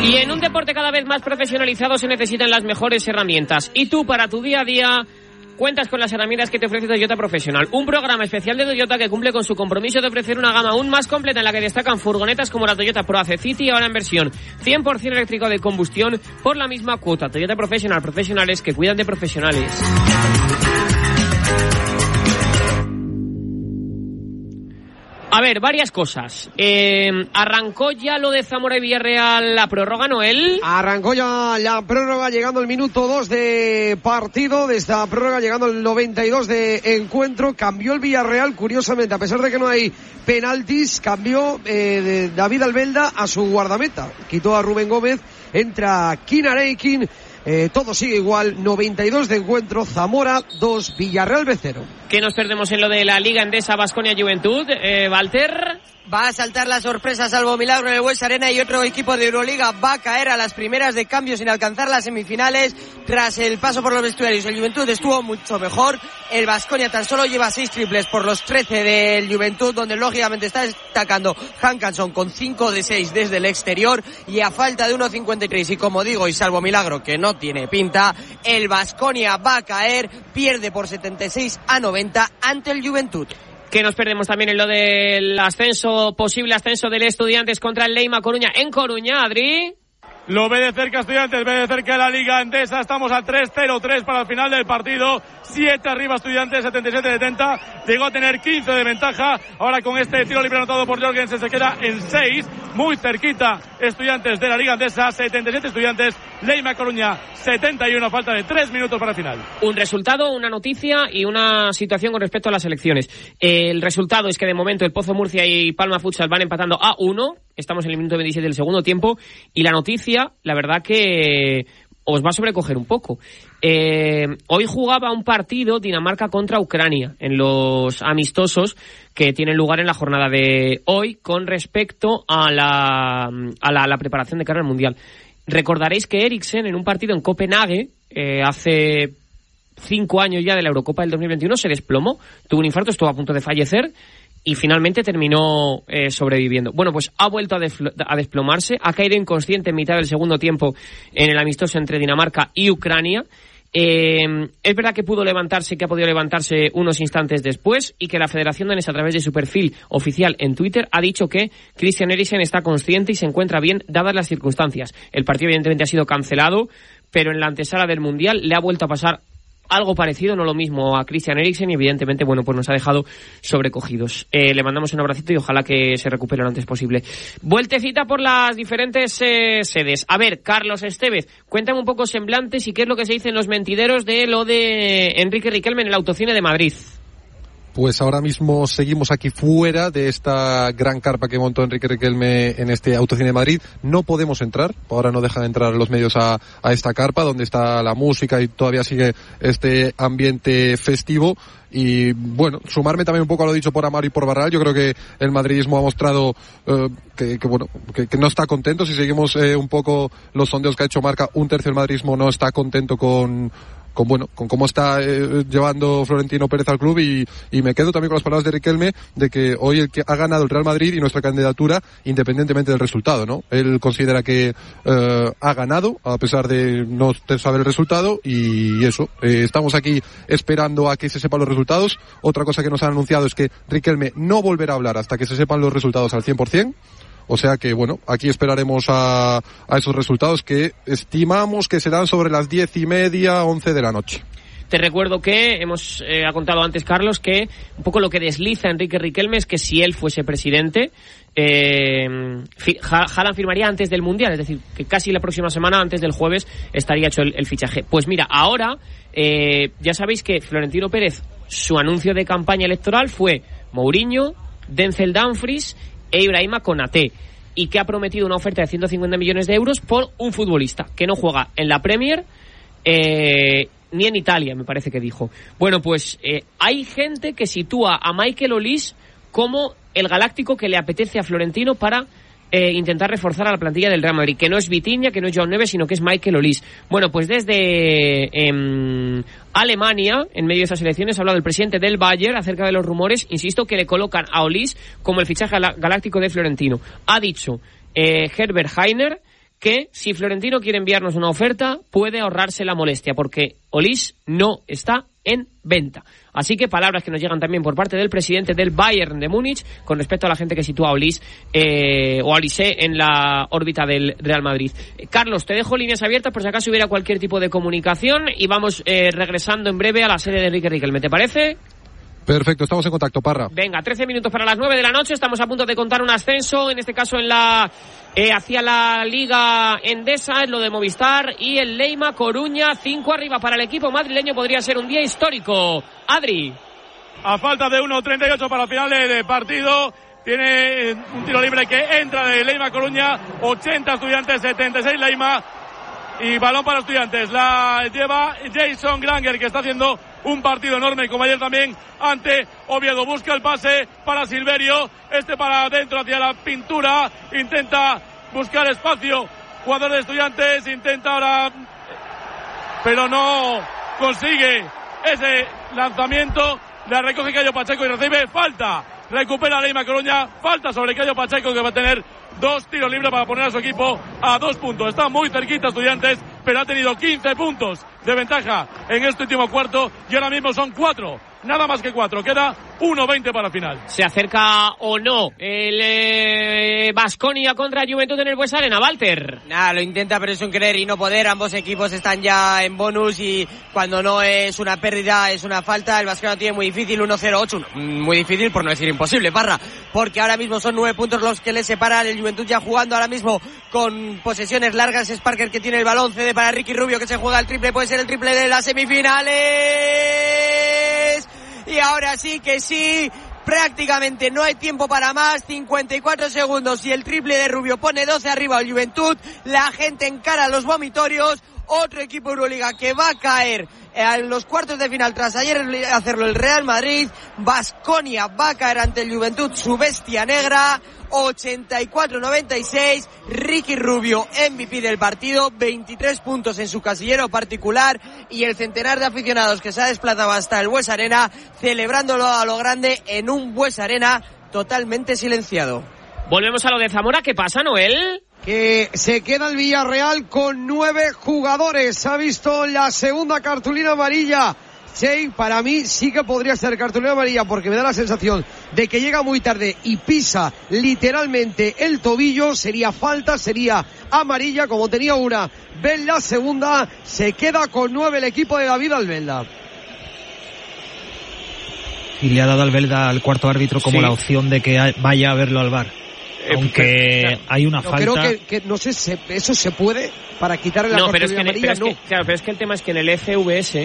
Y en un deporte cada vez más profesionalizado se necesitan las mejores herramientas. Y tú, para tu día a día, cuentas con las herramientas que te ofrece Toyota Professional. Un programa especial de Toyota que cumple con su compromiso de ofrecer una gama aún más completa en la que destacan furgonetas como la Toyota Proace City, ahora en versión 100% eléctrico de combustión por la misma cuota. Toyota Professional, profesionales que cuidan de profesionales. A ver, varias cosas. ¿Arrancó ya lo de Zamora y Villarreal la prórroga, Noel? Arrancó ya la prórroga, llegando al minuto 2 de partido. De esta prórroga, llegando al 92 de encuentro. Cambió el Villarreal, curiosamente, a pesar de que no hay penaltis, cambió David Albelda a su guardameta. Quitó a Rubén Gómez, entra Kinareikin. Todo sigue igual, 92 de encuentro, Zamora 2, Villarreal B0. ¿Qué nos perdemos en lo de la Liga Endesa Baskonia Juventud, Walter? Va a saltar la sorpresa, salvo milagro, en el Bues Arena, y otro equipo de Euroliga va a caer a las primeras de cambio sin alcanzar las semifinales tras el paso por los vestuarios. El Juventud estuvo mucho mejor, el Baskonia tan solo lleva 6 triples por los 13 del Juventud, donde lógicamente está destacando Hankinson con 5 de 6 desde el exterior, y a falta de 1.53, y como digo, y salvo milagro que no tiene pinta, el Baskonia va a caer, pierde por 76-90 ante el Juventud. Que nos perdemos también en lo del ascenso, posible ascenso del Estudiantes contra el Leima Coruña en Coruña, Adri. Lo ve de cerca Estudiantes, ve de cerca la Liga Endesa. Estamos a 3-0-3 para el final del partido. 7 arriba Estudiantes, 77-70. Llegó a tener 15 de ventaja. Ahora con este tiro libre anotado por Jorgensen se queda en 6. Muy cerquita Estudiantes de la Liga Endesa. 77 Estudiantes, Leima Coruña 71. Falta de 3 minutos para el final. Un resultado, una noticia y una situación con respecto a las elecciones. El resultado es que de momento el Pozo Murcia y Palma Futsal van empatando a 1. Estamos en el minuto 27 del segundo tiempo. Y la noticia, la verdad que os va a sobrecoger un poco. Hoy jugaba un partido Dinamarca contra Ucrania en los amistosos que tienen lugar en la jornada de hoy con respecto a la preparación de cara al Mundial. Recordaréis que Eriksen en un partido en Copenhague hace 5 años ya de la Eurocopa del 2021 se desplomó, tuvo un infarto, estuvo a punto de fallecer y finalmente terminó sobreviviendo. Bueno, pues ha vuelto a desplomarse, ha caído inconsciente en mitad del segundo tiempo en el amistoso entre Dinamarca y Ucrania. Es verdad que pudo levantarse, que ha podido levantarse unos instantes después, y que la Federación Danesa, a través de su perfil oficial en Twitter, ha dicho que Christian Eriksen está consciente y se encuentra bien dadas las circunstancias. El partido evidentemente ha sido cancelado, pero en la antesala del Mundial le ha vuelto a pasar algo parecido, no lo mismo, a Christian Eriksen, y evidentemente, bueno, pues nos ha dejado sobrecogidos. Le mandamos un abracito y ojalá que se recupere lo antes posible. Vueltecita por las diferentes sedes. A ver, Carlos Estevez, cuéntame un poco semblantes y qué es lo que se dice en los mentideros de lo de Enrique Riquelme en el Autocine de Madrid. Pues ahora mismo seguimos aquí fuera de esta gran carpa que montó Enrique Riquelme en este Autocine de Madrid. No podemos entrar, ahora no dejan entrar los medios a esta carpa donde está la música y todavía sigue este ambiente festivo. Y bueno, sumarme también un poco a lo dicho por Amaro y por Barral. Yo creo que el madridismo ha mostrado que no está contento. Si seguimos un poco los sondeos que ha hecho Marca, un tercio del madridismo no está contento con cómo está llevando Florentino Pérez al club, y me quedo también con las palabras de Riquelme de que hoy el que ha ganado el Real Madrid y nuestra candidatura independientemente del resultado, ¿no? Él considera que ha ganado a pesar de no saber el resultado, y eso, estamos aquí esperando a que se sepan los resultados. Otra cosa que nos han anunciado es que Riquelme no volverá a hablar hasta que se sepan los resultados al 100%. O sea que, bueno, aquí esperaremos a esos resultados que estimamos que serán sobre las 10:30, 11 de la noche. Te recuerdo que ha contado antes Carlos que un poco lo que desliza Enrique Riquelme es que si él fuese presidente, Haaland firmaría antes del Mundial, es decir, que casi la próxima semana, antes del jueves, estaría hecho el fichaje. Pues mira, ahora ya sabéis que Florentino Pérez, su anuncio de campaña electoral fue Mourinho, Denzel Dumfries e Ibrahima Konaté, y que ha prometido una oferta de 150 millones de euros por un futbolista que no juega en la Premier ni en Italia, me parece que dijo. Bueno, pues hay gente que sitúa a Michael Olise como el galáctico que le apetece a Florentino para intentar reforzar a la plantilla del Real Madrid, que no es Vitinha, que no es Joao Neves, sino que es Michael Olise. Bueno, pues desde Alemania, en medio de estas elecciones, ha hablado el presidente del Bayern acerca de los rumores, insisto, que le colocan a Olise como el fichaje galáctico de Florentino. Ha dicho Herbert Hainer que si Florentino quiere enviarnos una oferta, puede ahorrarse la molestia, porque Olise no está en venta. Así que palabras que nos llegan también por parte del presidente del Bayern de Múnich con respecto a la gente que sitúa a Olise o a Olise en la órbita del Real Madrid. Carlos, te dejo líneas abiertas por si acaso hubiera cualquier tipo de comunicación y vamos regresando en breve a la sede de Enrique Riquelme. ¿Te parece? Perfecto, estamos en contacto, Parra. Venga, 13 minutos para las 9 de la noche. Estamos a punto de contar un ascenso, en este caso en la hacia la Liga Endesa, es lo de Movistar y el Leima Coruña. 5 arriba para el equipo madrileño. Podría ser un día histórico. Adri. A falta de 1.38 para el final del partido. Tiene un tiro libre que entra de Leima Coruña. 80 Estudiantes, 76 Leima. Y balón para Estudiantes. La lleva Jason Granger, que está haciendo un partido enorme, como ayer también ante Oviedo. Busca el pase para Silverio. Para adentro, hacia la pintura. Intenta buscar espacio. Jugador de Estudiantes. Intenta ahora, pero no consigue ese lanzamiento. La recoge Cayo Pacheco y recibe falta. Recupera Leima Coruña. Falta sobre Cayo Pacheco, que va a tener 2 tiros libres para poner a su equipo a 2 puntos. Está muy cerquita Estudiantes, pero ha tenido 15 puntos de ventaja en este último cuarto y ahora mismo son 4. Nada más que 4. Queda 1:20 para el final. ¿Se acerca o no el Baskonia contra Juventud en el Buesa Arena, Walter? Nada, lo intenta, pero es un querer y no poder. Ambos equipos están ya en bonus y cuando no es una pérdida es una falta. El Baskonia tiene muy difícil, 1-0-8. Muy difícil, por no decir imposible, Parra, porque ahora mismo son 9 puntos los que le separan. El Juventud ya jugando ahora mismo con posesiones largas. Es Parker que tiene el balón, cede para Ricky Rubio, que se juega el triple. Puede ser el triple de las semifinales. Y ahora sí que sí, prácticamente no hay tiempo para más, 54 segundos y el triple de Rubio pone 12 arriba al Juventud. La gente encara los vomitorios. Otro equipo Euroliga que va a caer en los cuartos de final tras ayer hacerlo el Real Madrid. Baskonia va a caer ante el Juventud, su bestia negra. 84-96, Ricky Rubio, MVP del partido, 23 puntos en su casillero particular y el centenar de aficionados que se ha desplazado hasta el Buesa Arena, celebrándolo a lo grande en un Buesa Arena totalmente silenciado. Volvemos a lo de Zamora. ¿Qué pasa, Noel? Que se queda el Villarreal con 9 jugadores. Ha visto la segunda cartulina amarilla. Sí, para mí sí que podría ser cartulina amarilla porque me da la sensación de que llega muy tarde y pisa literalmente el tobillo. Sería falta, sería amarilla como tenía una. Ven la segunda, se queda con 9 el equipo de David Albelda. Y le ha dado Albelda al cuarto árbitro como la opción de que vaya a verlo al VAR. Aunque hay una falta. Creo que no sé, eso se puede para quitarle la cartulina amarilla. Pero es que el tema es que en el FVS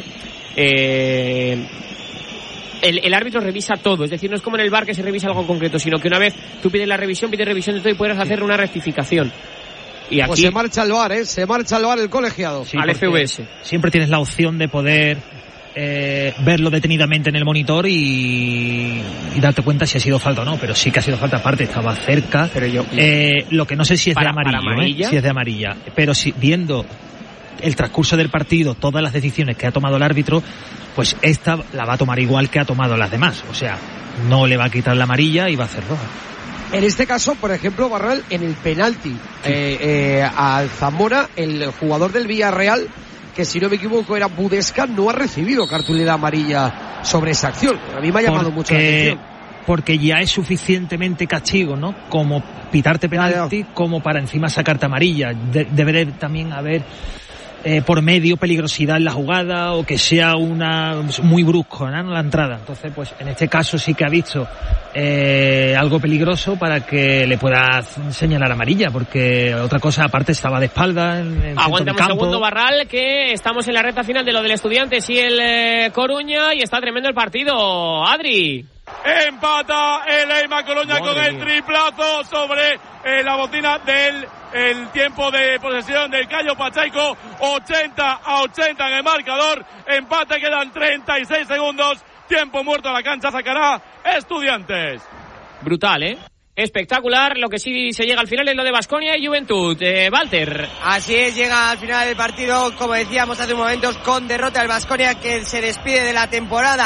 el árbitro revisa todo, es decir, no es como en el VAR que se revisa algo concreto, sino que una vez tú pides revisión de todo y puedes hacer una rectificación. Y aquí pues se marcha al VAR, se marcha al VAR el colegiado. Sí, al FVS. Siempre tienes la opción de poder verlo detenidamente en el monitor y darte cuenta si ha sido falta o no, pero sí que ha sido falta, aparte estaba cerca. Pero lo que no sé si es de amarillo, si es de amarilla, pero si viendo el transcurso del partido, todas las decisiones que ha tomado el árbitro, pues esta la va a tomar igual que ha tomado las demás, o sea, no le va a quitar la amarilla y va a hacer roja. En este caso, por ejemplo, Barral, en el penalti al Zamora, el jugador del Villarreal, que si no me equivoco era Budesca, no ha recibido cartulina amarilla sobre esa acción. A mí me ha llamado mucho la atención. Porque ya es suficientemente castigo, ¿no? Como pitarte penalti, como para encima sacarte amarilla. Debe también haber por medio peligrosidad en la jugada o que sea una muy brusco, ¿no? La entrada. Entonces, pues en este caso sí que ha visto algo peligroso para que le pueda señalar amarilla, porque otra cosa aparte estaba de espalda en aguántame un segundo, Barral, que estamos en la recta final de lo del Estudiantes y el Coruña y está tremendo el partido. Adri. Empata el Leima Coruña con el triplazo sobre la bocina del tiempo de posesión del Cayo Pacheco. 80-80 en el marcador. Empate, quedan 36 segundos. Tiempo muerto a la cancha, sacará Estudiantes. Brutal, ¿eh? Espectacular. Lo que sí se llega al final es lo de Baskonia y Juventud. Walter. Así es, llega al final del partido, como decíamos hace un momento, con derrota del Baskonia, que se despide de la temporada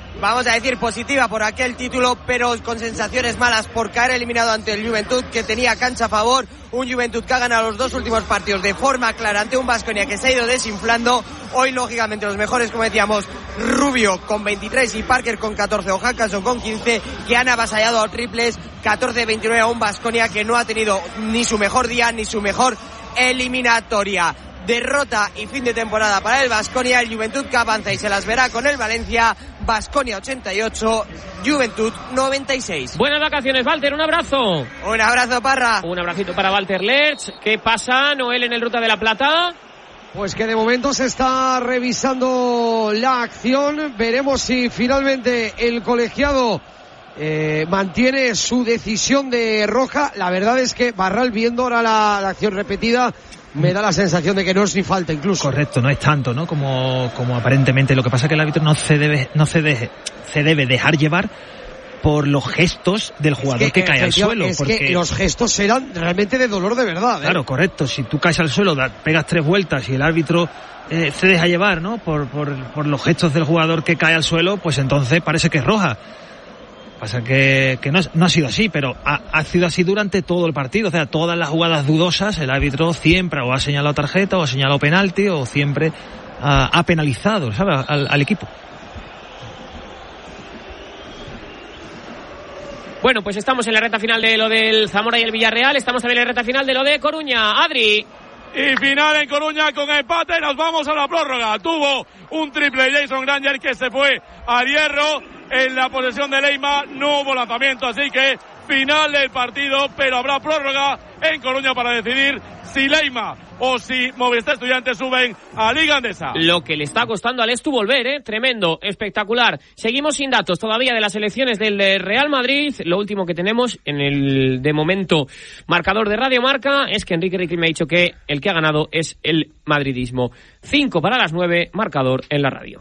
vamos a decir, positiva por aquel título, pero con sensaciones malas por caer eliminado ante el Juventud, que tenía cancha a favor. Un Juventud que ha ganado los 2 últimos partidos de forma clara ante un Baskonia que se ha ido desinflando. Hoy, lógicamente, los mejores, como decíamos, Rubio con 23 y Parker con 14 o Hackanson con 15, que han avasallado a triples, 14-29 a un Baskonia que no ha tenido ni su mejor día ni su mejor eliminatoria. Derrota y fin de temporada para el Baskonia. El Juventud que avanza y se las verá con el Valencia. Baskonia 88, Juventud 96. Buenas vacaciones, Walter, un abrazo. Un abrazo, Parra. Un abracito para Walter Lerch. ¿Qué pasa, Noel, en el Ruta de la Plata? Pues que de momento se está revisando la acción. Veremos si finalmente el colegiado mantiene su decisión de roja. La verdad es que Barral, viendo ahora la acción repetida, me da la sensación de que no es ni falta incluso. Correcto, no es tanto, ¿no? Como aparentemente. Lo que pasa es que el árbitro no se debe dejar llevar por los gestos del jugador que cae al suelo. Es porque que los gestos eran realmente de dolor de verdad. Claro, correcto. Si tú caes al suelo, pegas 3 vueltas y el árbitro se deja llevar, ¿no? Por los gestos del jugador que cae al suelo, pues entonces parece que es roja. Pasa que no ha sido así, pero ha sido así durante todo el partido. O sea, todas las jugadas dudosas, el árbitro siempre o ha señalado tarjeta, o ha señalado penalti, o siempre ha penalizado, ¿sabes?, al equipo. Bueno, pues estamos en la recta final de lo del Zamora y el Villarreal. Estamos también en la recta final de lo de Coruña. Adri. Y final en Coruña con empate. Nos vamos a la prórroga. Tuvo un triple Jason Granger que se fue a hierro. En la posesión de Leima no hubo lanzamiento, así que final del partido, pero habrá prórroga en Coruña para decidir si Leima o si Movistar Estudiantes suben a Liga Andesa. Lo que le está costando al Estu volver, tremendo, espectacular. Seguimos sin datos todavía de las elecciones del Real Madrid. Lo último que tenemos en el, de momento, marcador de Radio Marca es que Enrique Riquelme ha dicho que el que ha ganado es el madridismo. 5:09, marcador en la radio.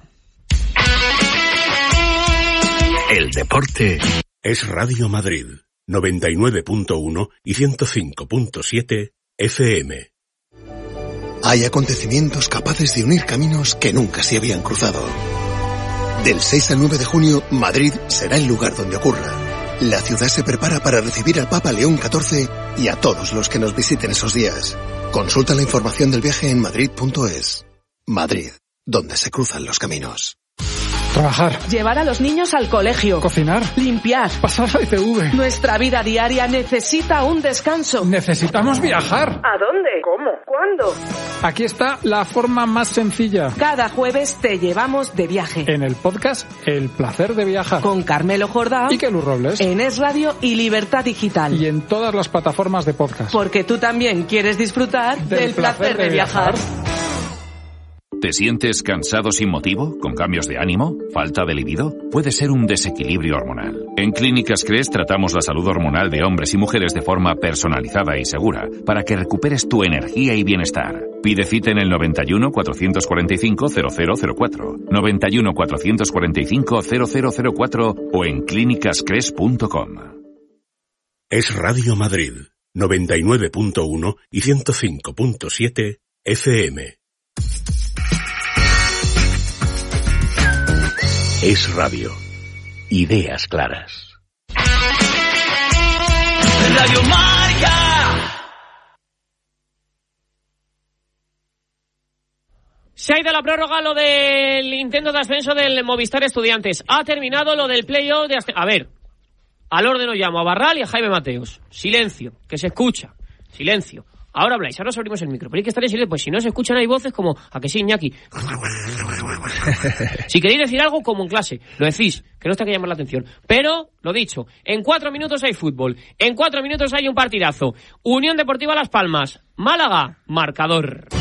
El deporte es Radio Madrid, 99.1 y 105.7 FM. Hay acontecimientos capaces de unir caminos que nunca se habían cruzado. Del 6 al 9 de junio, Madrid será el lugar donde ocurra. La ciudad se prepara para recibir al Papa León XIV y a todos los que nos visiten esos días. Consulta la información del viaje en madrid.es. Madrid, donde se cruzan los caminos. Trabajar. Llevar a los niños al colegio. Cocinar. Limpiar. Pasar la ITV. Nuestra vida diaria necesita un descanso. Necesitamos viajar. ¿A dónde? ¿Cómo? ¿Cuándo? Aquí está la forma más sencilla. Cada jueves te llevamos de viaje. En el podcast El Placer de Viajar. Con Carmelo Jordán. Y Kelu Robles. En Es Radio y Libertad Digital. Y en todas las plataformas de podcast. Porque tú también quieres disfrutar del placer de viajar. ¿Te sientes cansado sin motivo? ¿Con cambios de ánimo? ¿Falta de libido? Puede ser un desequilibrio hormonal. En Clínicas Cres tratamos la salud hormonal de hombres y mujeres de forma personalizada y segura para que recuperes tu energía y bienestar. Pide cita en el 91 445 0004, 91 445 0004 o en clínicascres.com. Es Radio Madrid, 99.1 y 105.7 FM. Es radio. Ideas claras. Radio Marca. Se ha ido a la prórroga lo del intento de ascenso del Movistar Estudiantes. Ha terminado lo del playoff de ascenso. A ver, al orden os llamo a Barral y a Jaime Mateos. Silencio, que se escucha. Silencio. Ahora habláis, ahora os abrimos el micro. Pero hay que estar en silencio, pues si no se escuchan hay voces como, ¿a que sí, Iñaki? Si queréis decir algo, como en clase, lo decís, que no está que llamar la atención. Pero, lo dicho, en 4 minutos hay fútbol, en 4 minutos hay un partidazo. Unión Deportiva Las Palmas, Málaga, marcador.